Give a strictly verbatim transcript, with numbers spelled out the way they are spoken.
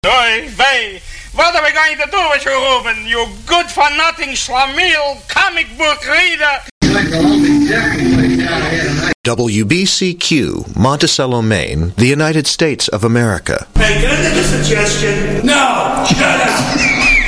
Oi, vey, what are we going to do with you, Ruben? You good-for-nothing schlemiel comic book reader. W B C Q, Monticello, Maine, the United States of America. Hey, can I make a suggestion? No! Shut up!